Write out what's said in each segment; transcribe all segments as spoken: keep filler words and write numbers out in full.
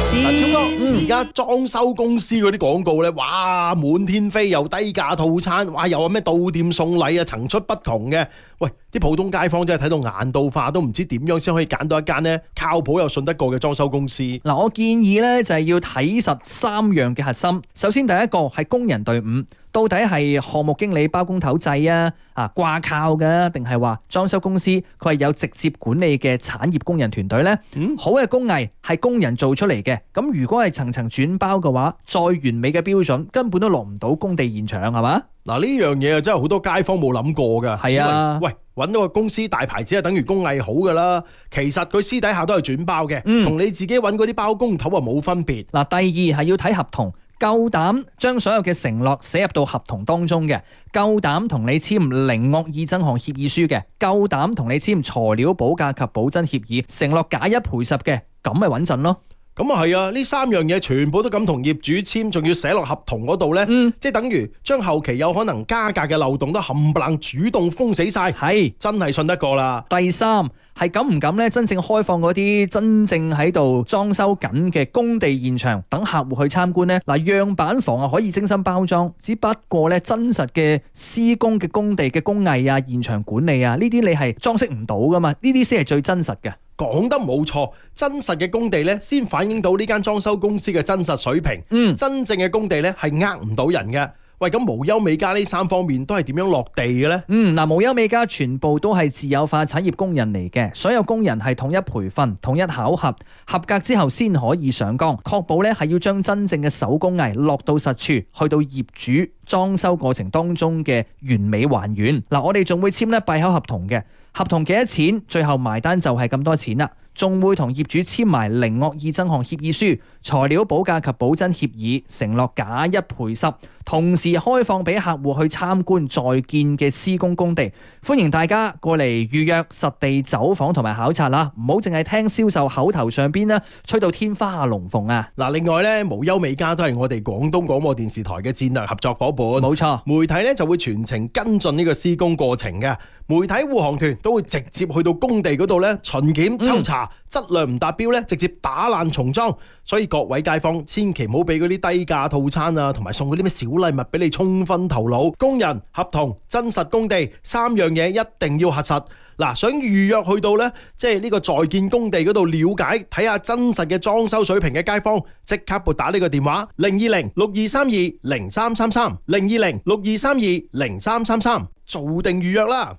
先。 超哥，而家裝修公司嗰啲廣告咧，哇，滿天飛，又低價套餐，哇，又話咩到店送禮啊，層出不窮嘅。喂，啲普通街坊真係睇到眼到化，都唔知點樣先可以揀到一間呢靠譜又信得過嘅裝修公司。 嗱，我建議咧就係要睇實三樣嘅核心。首先第一個係工人隊伍，到底係項目經理包工頭制啊，啊掛靠嘅，定係話裝修公司佢係有直接管理嘅產業工人團隊呢？嗯、好嘅工藝係工人做出嚟嘅，咁如果係層層轉包嘅話，再完美嘅標準根本都落唔到工地現場，係嘛？ 嗱，呢樣嘢啊真係好多街坊冇諗過噶。 係啊， 喂，揾到個公司大牌子啊，等於工藝好噶啦。其實佢私底下都係轉包嘅，同、嗯、你自己揾嗰啲包工頭啊冇分別。嗱，第二係要睇合同。夠膽將所有嘅承諾寫入到合同當中嘅，夠膽同你簽零惡意增項協議書嘅，夠膽同你簽材料保價及保真協議，承諾假一賠十嘅，咁咪穩陣咯。 咁啊係啊，呢三樣嘢全部都咁同業主簽，仲要寫落合同嗰度呢，嗯、即係等於將後期有可能加價嘅漏洞都冚唪唥主動封死晒，係真係信得過啦。第三係敢唔敢咧，真正開放嗰啲真正喺度裝修緊嘅工地現場，等客戶去參觀呢？嗱，樣板房啊可以精心包裝，只不過咧真實嘅施工嘅工地嘅工藝啊、現場管理啊，呢啲你係裝飾唔到噶嘛？呢啲先係最真實嘅。講得冇錯，真實嘅工地咧，先反映到呢間裝修公司嘅真實水平。嗯，真正嘅工地咧係呃唔到人嘅。喂，咁無憂美家呢三方面都係點樣落地嘅呢？嗯，嗱，無憂美家全部都係自有化產業工人嚟嘅，所有工人係統一培訓、統一考核，合格之後先可以上崗，確保咧係要將真正嘅手工藝落到實處，去到業主裝修過程當中嘅完美還原。嗱，我哋仲會簽咧閉口合同嘅，合同幾多錢，最後埋單就係咁多錢啦。仲會同業主簽埋零惡意增項協議書、材料保價及保真協議，承諾假一賠十，同時開放俾客戶去參觀在建嘅施工工地，歡迎大家過嚟預約實地走訪同埋考察啦，唔好淨係聽銷售口頭上邊啦，吹到天花龍鳳啊！嗱，另外咧，無憂美家都係我哋廣東廣播電視台嘅戰略合作夥伴，冇錯，媒體咧就會全程跟進呢個施工過程嘅，媒體護航團都會直接去到工地嗰度咧巡檢抽查。嗯質量唔達標咧，直接打爛重裝，所以各位街坊千祈唔好俾嗰啲低價套餐啊，同埋送嗰啲咩小禮物俾你沖昏頭腦。工人、合同、真實工地三樣嘢一定要核實。嗱，想預約去到咧，即係呢個在建工地嗰度了解睇下真實嘅裝修水平嘅街坊，即刻撥打呢個電話零二零六二三二零三三三零二零六二三二零三三三，做定預約啦。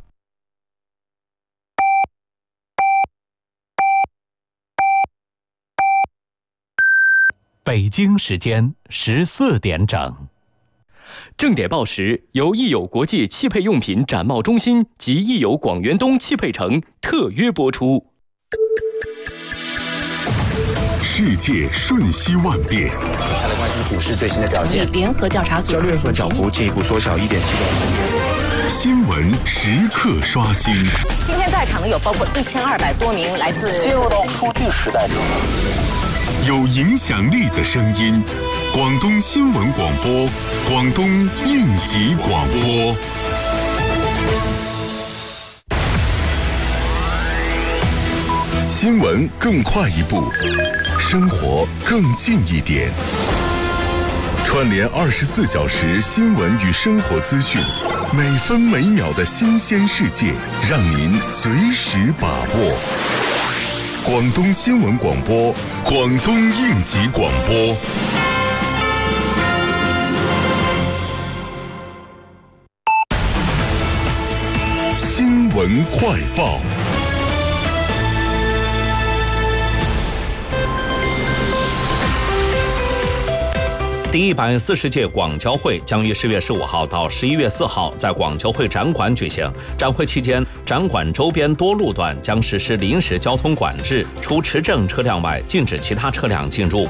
北京時間十四點整。 正點報時由益友國際汽配用品展貿中心及益友廣源東汽配城特約播出。 世界瞬息萬變，它的關係股市最新的表現。 聯合調查組交易所漲幅進一步縮小一點七個百分點。新聞時刻刷新。 今天在場的有包括一千二百多名來自進入到數據時代。有影響力的聲音，廣東新聞廣播，廣東應急廣播。新聞更快一步，生活更近一點。串聯二十四小時新聞與生活資訊，每分每秒的新鮮世界，讓您隨時把握。廣東新聞廣播，廣東應急廣播。新聞快報。 第一百四十屆廣交會將於十月十五號到十一月四號在廣交會展館舉行。展會期間，展館周邊多路段將實施臨時交通管制，除持證車輛外，禁止其他車輛進入。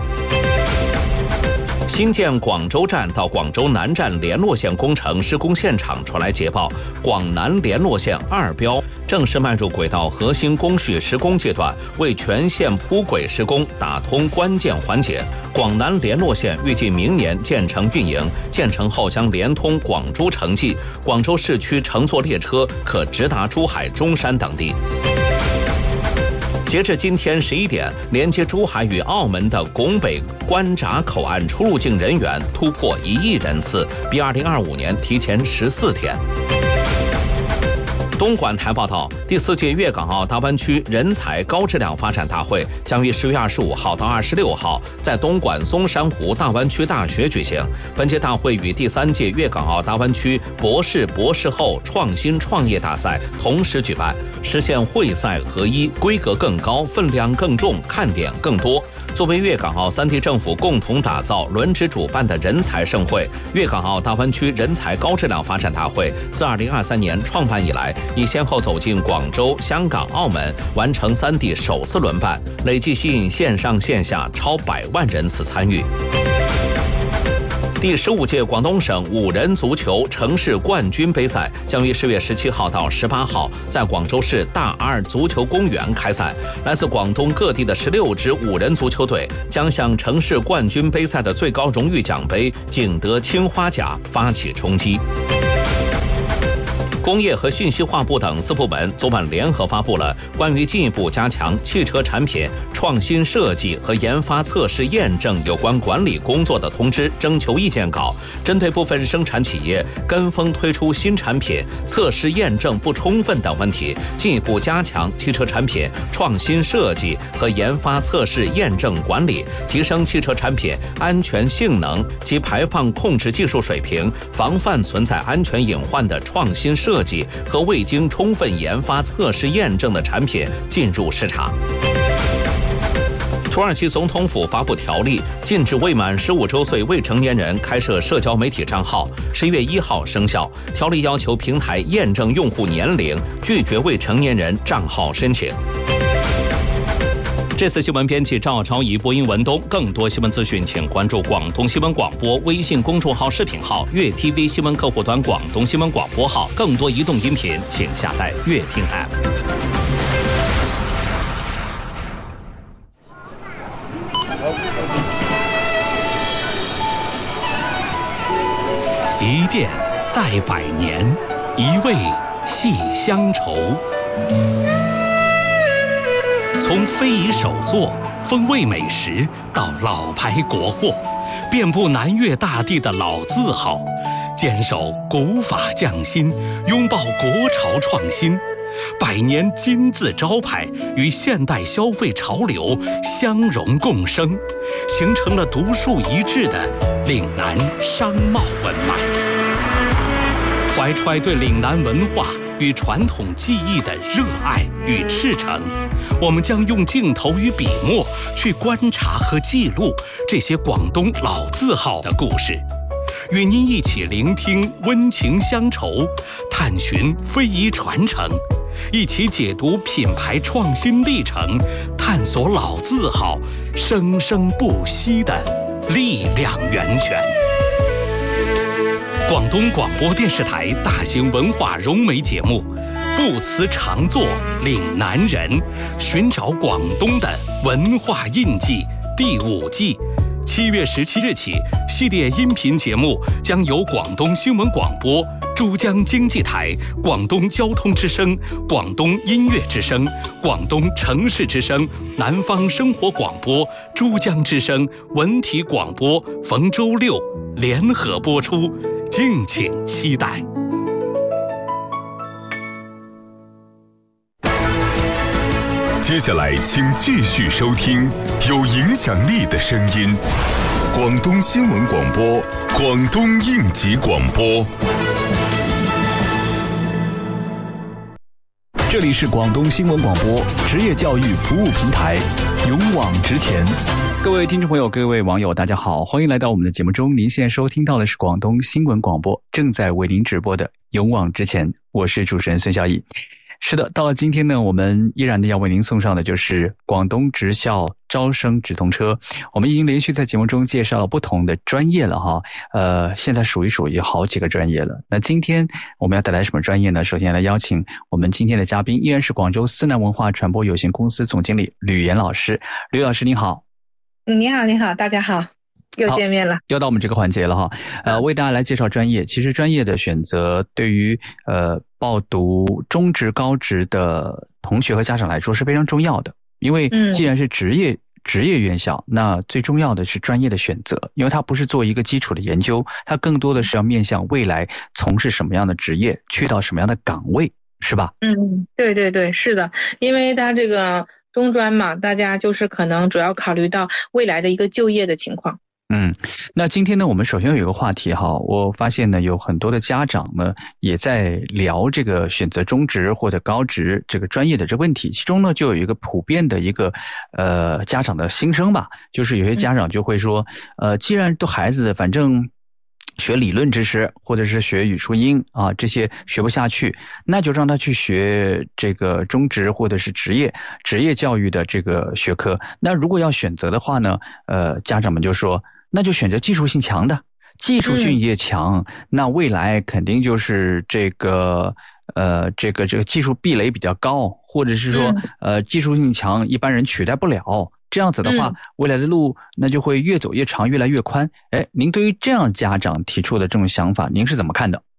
新建廣州站到廣州南站聯絡線工程施工現場傳來捷報，廣南聯絡線二標正式邁入軌道核心工序施工階段，為全線鋪軌施工打通關鍵環節。廣南聯絡線預計明年建成運營，建成後將連通廣珠城際，廣州市區乘坐列車可直達珠海、中山等地。 截至今天十一点，连接珠海与澳门的拱北关闸口岸出入境人员突破一亿人次，比二零二五年提前十四天。东莞台报道，第四届粤港澳大湾区人才高质量发展大会将于十月二十五号到二十六号在东莞松山湖大湾区大学举行。本届大会与第三届粤港澳大湾区博士、博士后创新创业大赛同时举办，实现会赛合一，规格更高，分量更重，看点更多。作为粤港澳三地政府共同打造、轮值主办的人才盛会，粤港澳大湾区人才高质量发展大会自二零二三年创办以来，已先后走进广州、香港、澳门，完成三地首次轮办，累计吸引线上线下超百万人次参与。第十五届广东省五人足球城市冠军杯赛将于十月十七号到十八号在广州市大二足球公园开赛。来自广东各地的十六支五人足球队将向城市冠军杯赛的最高荣誉奖杯景德青花甲发起冲击。工业和信息化部等四部门昨晚联合发布了关于进一步加强汽车产品创新设计和研发测试验证有关管理工作的通知征求意见稿，针对部分生产企业跟风推出新产品、测试验证不充分等问题，进一步加强汽车产品创新设计和研发测试验证管理，提升汽车产品安全性能及排放控制技术水平，防范存在安全隐患的创新设计设计和未经充分研发测试验证的产品进入市场。土耳其总统府发布条例，禁止未满十五周岁未成年人开设社交媒体账号，十月一号生效。条例要求平台验证用户年龄，拒绝未成年人账号申请。这次新闻编辑赵朝怡，播音文东。更多新闻资讯，请关注广东新闻广播微信公众号、视频号、粤 T V 新闻客户端、广东新闻广播号。更多移动音频，请下载粤听 App。 一店在百年，一味系乡愁。从非遗手作、风味美食到老牌国货，遍布南粤大地的老字号，坚守古法匠心，拥抱国潮创新，百年金字招牌与现代消费潮流相融共生，形成了独树一帜的岭南商贸文脉。怀揣对岭南文化与传统技艺的热爱与赤诚，我们将用镜头与笔墨去观察和记录这些广东老字号的故事，与您一起聆听温情乡愁，探寻非遗传承，一起解读品牌创新历程，探索老字号生生不息的力量源泉。广东广播电视台大型文化融媒节目《不辞常作岭南人》，寻找广东的文化印记第五季，七月十七日起，系列音频节目将由广东新闻广播、珠江经济台、广东交通之声、广东音乐之声、广东城市之声、南方生活广播、珠江之声、文体广播逢周六联合播出，敬请期待。 接下来请继续收听有影响力的声音，广东新闻广播，广东应急广播。 这里是广东新闻广播职业教育服务平台，勇往直前。各位听众朋友，各位网友，大家好，欢迎来到我们的节目中。您现在收听到的是广东新闻广播正在为您直播的勇往直前，我是主持人孙孝义。是的，到了今天呢，我们依然的要为您送上的就是广东职校招生直通车。我们已经连续在节目中介绍了不同的专业了哈，呃，现在数一数有好几个专业了。那今天我们要带来什么专业呢？首先来邀请我们今天的嘉宾，依然是广州思南文化传播有限公司总经理吕岩老师。吕老师您好。 你好，你好，大家好。又见面了， 又到我们这个环节了哈。呃，为大家来介绍专业。其实专业的选择对于呃报读中职、高职的同学和家长来说是非常重要的。 因为既然是职业、嗯、职业院校，那最重要的是专业的选择，因为它不是做一个基础的研究，它更多的是要面向未来从事什么样的职业，去到什么样的岗位，是吧？ 嗯，对对对，是的，因为它这个中专嘛，大家就是可能主要考虑到未来的一个就业的情况。 嗯，那今天呢，我们首先有一个话题哈，我发现呢，有很多的家长呢也在聊这个选择中职或者高职这个专业的这个问题，其中呢就有一个普遍的一个呃家长的心声吧，就是有些家长就会说，呃，既然都孩子反正学理论知识或者是学语数英啊这些学不下去，那就让他去学这个中职或者是职业职业教育的这个学科。那如果要选择的话呢，呃，家长们就说，那就选择技术性强的，技术性越强，嗯、那未来肯定就是这个呃这个这个技术壁垒比较高，或者是说、嗯、呃技术性强，一般人取代不了。这样子的话，未来的路那就会越走越长，越来越宽。哎，您对于这样家长提出的这种想法，您是怎么看的？